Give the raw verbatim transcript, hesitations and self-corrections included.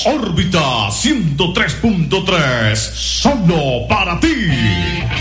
Órbita ciento tres punto tres, solo para ti.